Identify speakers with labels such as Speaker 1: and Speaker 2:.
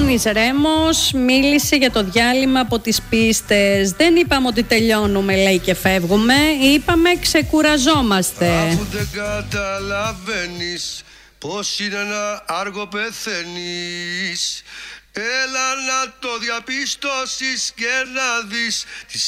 Speaker 1: Αντώνης Ρέμος μίλησε για το διάλειμμα από τις πίστες. Δεν είπαμε ότι τελειώνουμε, λέει, και φεύγουμε. Είπαμε ξεκουραζόμαστε.
Speaker 2: Αφού δεν καταλαβαίνεις πως είναι ένα άργο πεθαίνεις, έλα να το διαπιστώσεις και να δεις